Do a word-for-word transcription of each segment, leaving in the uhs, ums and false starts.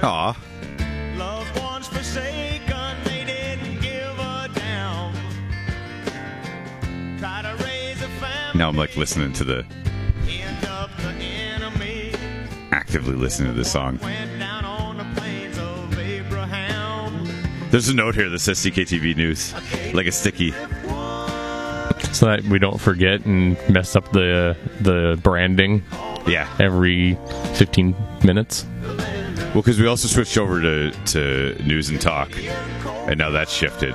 Aw. Loved ones forsaken, they didn't give a damn. Try to raise a family. Now I'm like listening to the End up the enemy. actively listening to this song. Went down on the plains of Abraham. There's a note here that says C K T V News, like a sticky. So that we don't forget and mess up the the branding Yeah. every fifteen minutes. Well, because we also switched over to, to news and talk, and now that's shifted.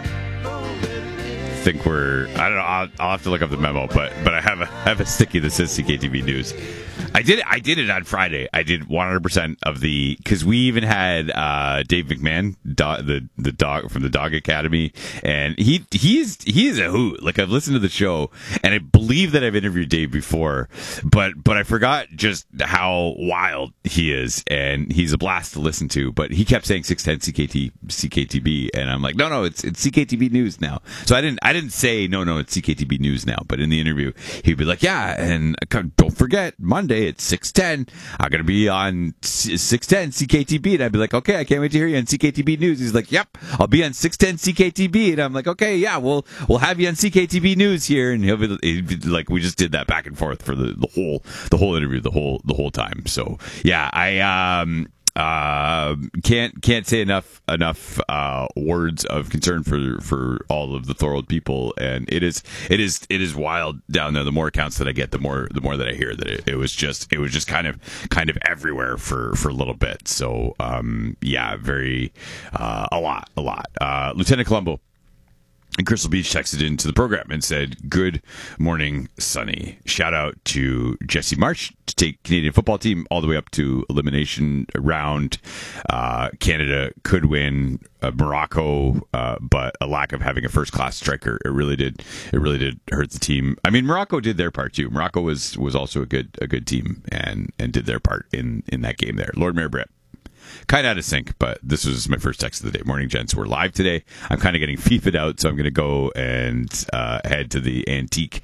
I think we're, I don't know, I'll, I'll have to look up the memo, but but I have a I have a sticky that says C K T V News. I did it, I did it on Friday. I did one hundred percent of the, because we even had uh, Dave McMahon, do, the the dog from the Dog Academy, and he he's he is a hoot. Like, I've listened to the show, and I believe that I've interviewed Dave before, but but I forgot just how wild he is, and he's a blast to listen to. But he kept saying six ten C K T C K T B, and I'm like, no, no, it's it's C K T B News now. So I didn't I didn't say no, no, it's C K T B News now. But in the interview, he'd be like, yeah, and don't forget Monday at six ten, I'm gonna be on six ten C K T B, and I'd be like, okay, I can't wait to hear you on C K T B News. He's like, yep, I'll be on six ten C K T B, and I'm like, okay, yeah, we'll we'll have you on C K T B News here, and he'll be, he'd be like, we just did that back and forth for the, the whole the whole interview, the whole the whole time. So yeah, I um. Uh, can't can't say enough enough uh, words of concern for for all of the Thorold people, and it is it is it is wild down there. The more accounts that I get, the more the more that I hear that it, it was just it was just kind of kind of everywhere for, for a little bit. So um, yeah, very uh, a lot a lot. Uh, Lieutenant Colombo in Crystal Beach texted into the program and said, good morning, Sonny. Shout out to Jesse March to take Canadian football team all the way up to elimination round. Uh, Canada could win uh, Morocco, uh, but a lack of having a first-class striker, it really did it really did hurt the team. I mean, Morocco did their part too. Morocco was was also a good a good team and, and did their part in, in that game there. Lord Mayor Brett. Kind of out of sync, but this was my first text of the day. Morning, gents. We're live today. I'm kind of getting FIFA'd out, so I'm going to go and uh, head to the antique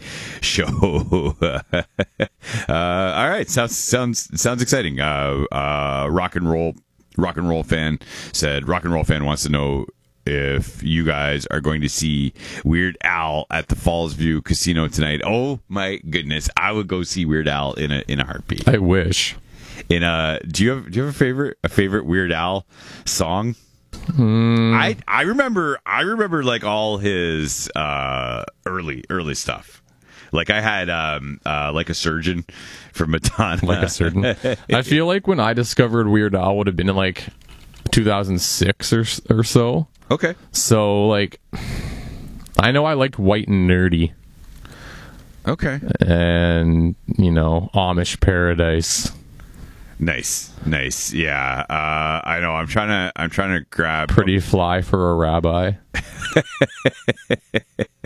show. uh, all right, sounds sounds sounds exciting. Uh, uh, rock and roll, rock and roll fan said. Rock and roll fan wants to know if you guys are going to see Weird Al at the Falls View Casino tonight. Oh my goodness, I would go see Weird Al in a in a heartbeat. I wish. In a, do you have do you have a favorite a favorite Weird Al song? Mm. I I remember I remember like all his uh, early early stuff. Like I had um, uh, Like a Surgeon from Madonna. Like a Surgeon. I feel like when I discovered Weird Al would have been in like two thousand six or or so. Okay. So like, I know I liked White and Nerdy. Okay. And you know, Amish Paradise. Nice, nice. Yeah, uh, I know. I'm trying to. I'm trying to grab. Pretty Fly for a Rabbi. uh,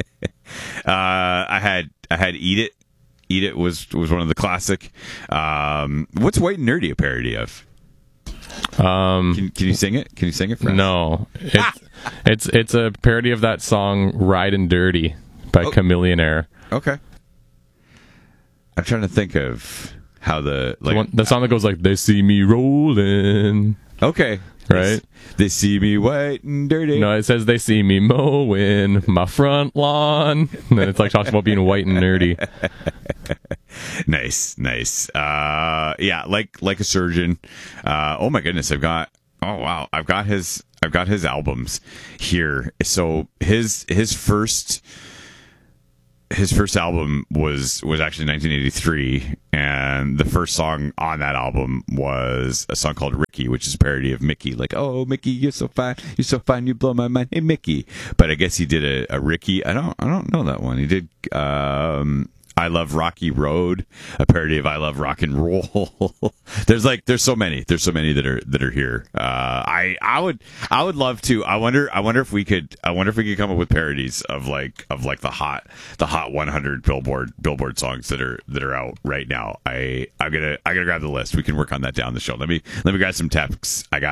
I had. I had Eat It. Eat It was was one of the classic. Um, what's White and Nerdy a parody of? Um, can, can you sing it? Can you sing it for us? No, it's ah! it's it's a parody of that song "Ridin' Dirty" by oh. Chamillionaire. Okay. I'm trying to think of. How the like the, one, the song that goes like, they see me rolling. Okay. Right? They, they see me white and dirty. No, it says they see me mowing my front lawn. And then it's like talks about being white and nerdy. Nice, nice. Uh, yeah, like like a surgeon. Uh, oh my goodness, I've got oh wow, I've got his I've got his albums here. So his his first His first album was was actually nineteen eighty-three, and the first song on that album was a song called Ricky, which is a parody of Mickey. Like, oh, Mickey, you're so fine, you're so fine, you blow my mind. Hey, Mickey. But I guess he did a, a Ricky. I don't I don't know that one. He did um, I Love Rocky Road, a parody of I Love Rock and Roll. there's like there's so many. There's so many that are that are here. Uh, I I would I would love to. I wonder I wonder if we could I wonder if we could come up with parodies of like of like the hot the hot one hundred Billboard Billboard songs that are that are out right now. I I'm gonna I gotta grab the list. We can work on that down the show. Let me let me grab some texts. I got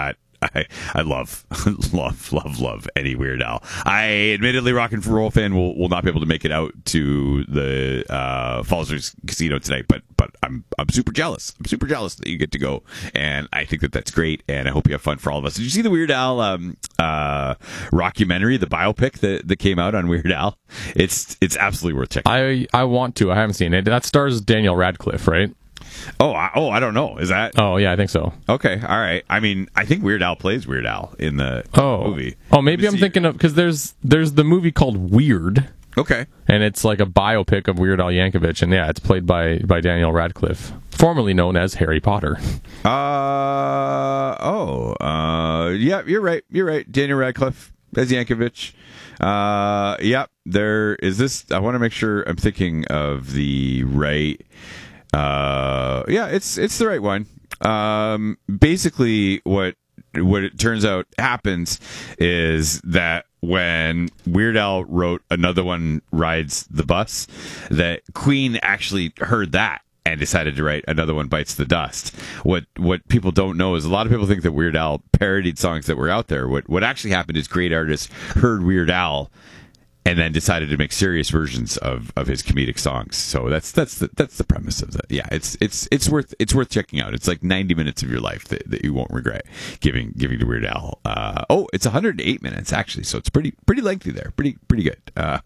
I, I love, love, love, love any Weird Al. I admittedly, rock and roll fan will, will not be able to make it out to the uh, Fallsers Casino tonight, but but I'm I'm super jealous. I'm super jealous that you get to go, and I think that that's great, and I hope you have fun for all of us. Did you see the Weird Al um, uh, rockumentary, the biopic that, that came out on Weird Al? It's it's absolutely worth checking. I I want to. I haven't seen it. That stars Daniel Radcliffe, right? Oh, I, oh, I don't know. Is that Oh yeah, I think so. okay? All right. I mean, I think Weird Al plays Weird Al in the Oh, movie. oh, maybe Let I'm me see. thinking of because there's there's the movie called Weird, Okay. and it's like a biopic of Weird Al Yankovic, and yeah, it's played by by Daniel Radcliffe, formerly known as Harry Potter. Uh oh. Uh yeah, you're right. You're right. Daniel Radcliffe as Yankovic. Uh yep. There is this. I want to make sure I'm thinking of the right. Uh yeah, it's it's the right one. Um, basically, what what it turns out happens is that when Weird Al wrote Another One Rides the Bus, that Queen actually heard that and decided to write Another One Bites the Dust. What what people don't know is a lot of people think that Weird Al parodied songs that were out there. What what actually happened is great artists heard Weird Al and then decided to make serious versions of, of his comedic songs. So that's that's the that's the premise of that. Yeah, it's it's it's worth it's worth checking out. It's like ninety minutes of your life that, that you won't regret giving giving to Weird Al. Uh, oh, it's one hundred eight minutes actually, so it's pretty pretty lengthy there. Pretty pretty good. Uh,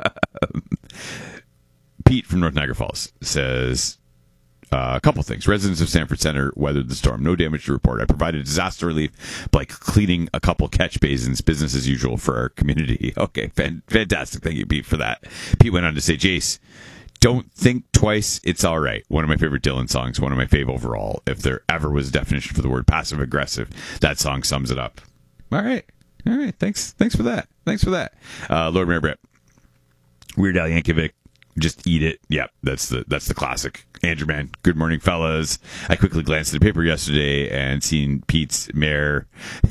Pete from North Niagara Falls says, Uh, a couple things. Residents of Sanford Center weathered the storm. No damage to report. I provided disaster relief by cleaning a couple catch basins, business as usual for our community. Okay, fan- fantastic. Thank you, Pete, for that. Pete went on to say, Jace, don't think twice. It's all right. One of my favorite Dylan songs. One of my fave overall. If there ever was a definition for the word passive aggressive, that song sums it up. All right. All right. Thanks. Thanks for that. Thanks for that. Uh, Lord Mayor Brett. Weird Al Yankovic. Just eat it. Yep, that's the that's the classic. Andrew Man, good morning, fellas. I quickly glanced at the paper yesterday and seen Pete's mayor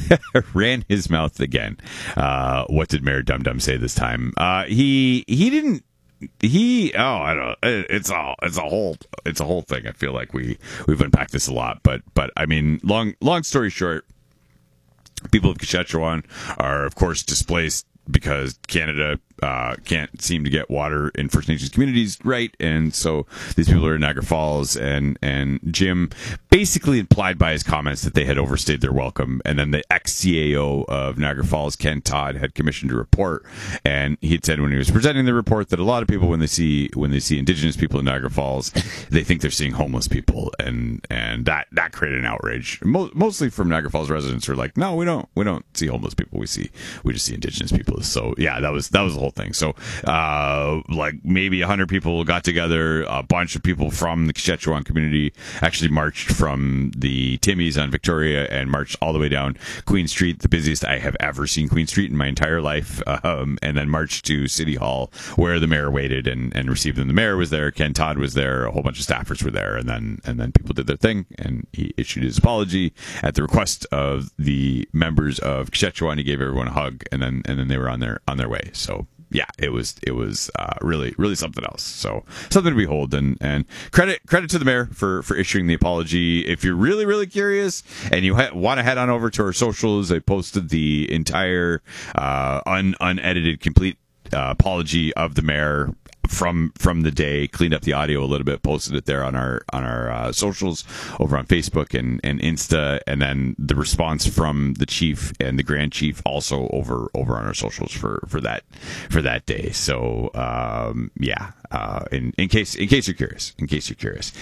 ran his mouth again. Uh, what did Mayor Dum Dum say this time? Uh, he he didn't. He oh I don't know. It's all it's a whole it's a whole thing. I feel like we we've unpacked this a lot, but but I mean, long long story short, people of Saskatchewan are of course displaced because Canada uh, can't seem to get water in First Nations communities right, and so these people are in Niagara Falls, and and Jim basically implied by his comments that they had overstayed their welcome, and then the ex-C A O of Niagara Falls, Ken Todd, had commissioned a report, and he had said when he was presenting the report that a lot of people, when they see when they see Indigenous people in Niagara Falls, they think they're seeing homeless people, and and that that created an outrage, Mo- mostly from Niagara Falls residents who are like, no, we don't we don't see homeless people, we see we just see Indigenous people. So yeah, that was that was the whole thing. So uh, like maybe a hundred people got together. A bunch of people from the Saskatchewan community actually marched from the Timmies on Victoria and marched all the way down Queen Street, the busiest I have ever seen Queen Street in my entire life, um, and then marched to City Hall where the mayor waited and, and received them. The mayor was there, Ken Todd was there, a whole bunch of staffers were there, and then and then people did their thing, and he issued his apology at the request of the members of Saskatchewan. He gave everyone a hug, and then and then they were on their on their way. So yeah, it was it was uh, really really something else. So something to behold, and and credit credit to the mayor for for issuing the apology. If you're really really curious and you ha- want to head on over to our socials, I posted the entire uh, un unedited complete uh, apology of the mayor from from the day, cleaned up the audio a little bit, posted it there on our on our uh, socials over on Facebook and, and Insta, and then the response from the chief and the grand chief also over over on our socials for, for that for that day. So um, yeah, uh, in in case in case you're curious, in case you're curious,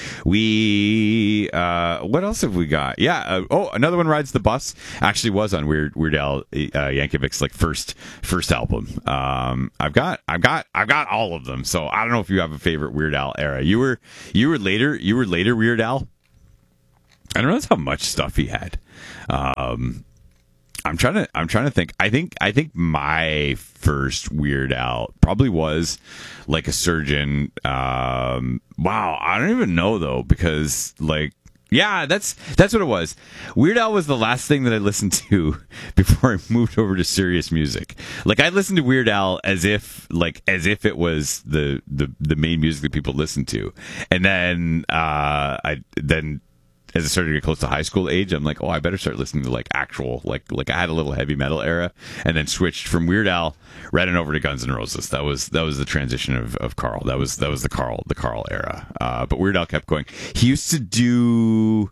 we uh, what else have we got? Yeah, uh, oh, Another One Rides the Bus actually was on Weird Weird Al uh, Yankovic's like first first album. Um, I've got I've got I've got all of them. So I don't know if you have a favorite Weird Al era. You were you were later you were later Weird Al. I don't know how much stuff he had. Um, I'm trying to I'm trying to think. I think I think my first Weird Al probably was Like a Surgeon. Um, wow, I don't even know though, because like. Yeah, that's that's what it was. Weird Al was the last thing that I listened to before I moved over to serious music. Like I listened to Weird Al as if like as if it was the the, the main music that people listen to. And then uh I then as it started to get close to high school age, I'm like, oh, I better start listening to like actual, like, like I had a little heavy metal era, and then switched from Weird Al right on over to Guns N' Roses. That was that was the transition of, of Carl. That was that was the Carl the Carl era. Uh, but Weird Al kept going. He used to do.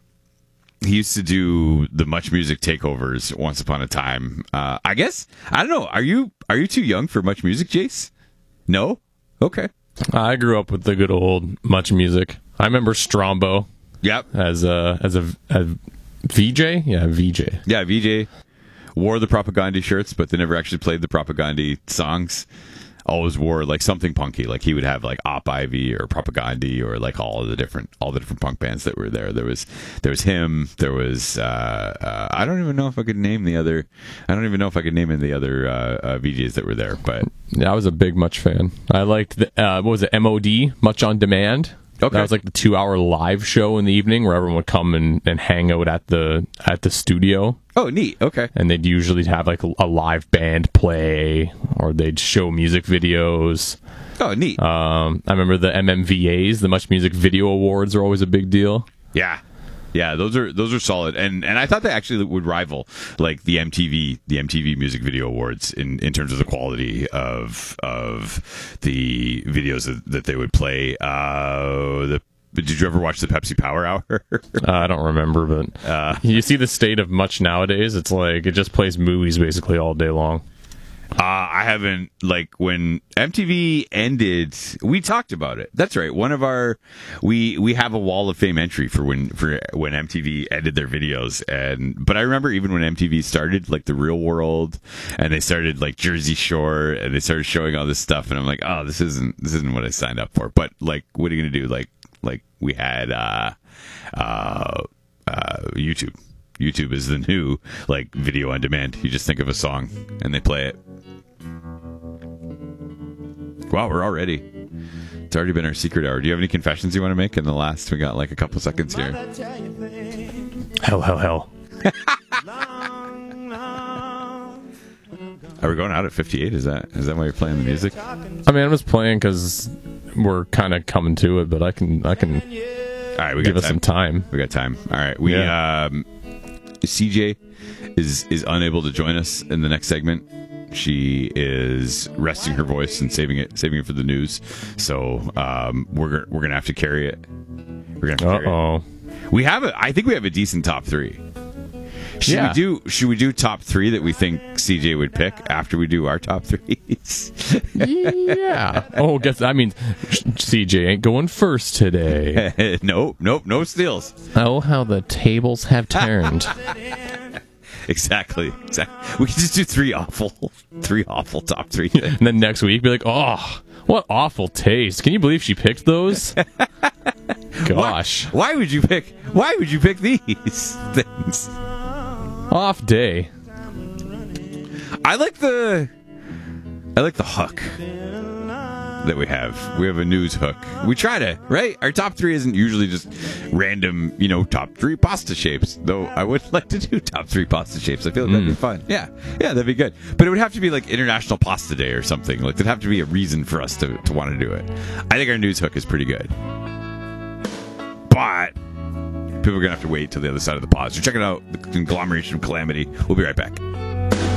He used to do the Much Music takeovers once upon a time. Uh, I guess I don't know. Are you are you too young for Much Music, Jace? No. Okay. I grew up with the good old Much Music. I remember Strombo. Yep. As a as a, a V J, yeah, V J. Yeah, V J wore the Propaganda shirts, but they never actually played the Propaganda songs. Always wore like something punky. Like he would have like Op Ivy or Propaganda or like all of the different all the different punk bands that were there. There was there was him. There was uh, uh, I don't even know if I could name the other. I don't even know if I could name any the other uh, uh, V Js that were there. But yeah, I was a big Much fan. I liked the uh, what was it? M O D, Much on Demand. Okay. That was like the two-hour live show in the evening where everyone would come and, and hang out at the at the studio. Oh, neat. Okay. And they'd usually have like a, a live band play, or they'd show music videos. Oh, neat. Um, I remember the M M V As, the Much Music Video Awards, are always a big deal. Yeah. Yeah, those are those are solid, and and I thought they actually would rival like the M T V the M T V Music Video Awards in, in terms of the quality of of the videos that, that they would play. Uh, the did you ever watch the Pepsi Power Hour? uh, I don't remember, but uh, you see the state of Much nowadays. It's like it just plays movies basically all day long. Uh, I haven't, like, when M T V ended, we talked about it. That's right. One of our, we, we have a Wall of Fame entry for when, for when M T V ended their videos. And, but I remember even when M T V started, like, The Real World, and they started, like, Jersey Shore, and they started showing all this stuff, and I'm like, oh, this isn't, this isn't what I signed up for. But, like, what are you going to do? Like, like, we had, uh, uh, uh, YouTube. YouTube is the new, like, video on demand. You just think of a song, and they play it. Wow, we're already. It's already been our secret hour. Do you have any confessions you want to make in the last? We got like a couple seconds here. Hell, hell, hell. Are we going out at fifty-eight? Is that is that why you're playing the music? I mean, I'm just playing because we're kind of coming to it, but I can I can All right, we got give us time. some time. We got time. All right, we Yeah. um, C J is is unable to join us in the next segment. She is resting her voice and saving it, saving it for the news. So um, we're we're gonna have to carry it. We're gonna have to carry Uh-oh. it. We have a. I think we have a decent top three. Should Yeah. we do? Should we do top three that we think C J would pick after we do our top threes? Yeah. Oh, guess that means C J ain't going first today. nope, nope, no steals. Oh, how the tables have turned. Exactly. Exactly. We can just do three awful, three awful top three things. And then next week, be like, oh, what awful taste. Can you believe she picked those? Gosh. Why, why would you pick? Why would you pick these things? Off day. I like the. I like the hook that we have. We have a news hook. We try to, right? Our top three isn't usually just random, you know, top three pasta shapes. Though I would like to do top three pasta shapes. I feel like that'd be fun. Yeah, yeah, that'd be good. But it would have to be like International Pasta Day or something. Like there'd have to be a reason for us to, to want to do it. I think our news hook is pretty good. But people are gonna have to wait till the other side of the pause. So check it out, the conglomeration of calamity. We'll be right back.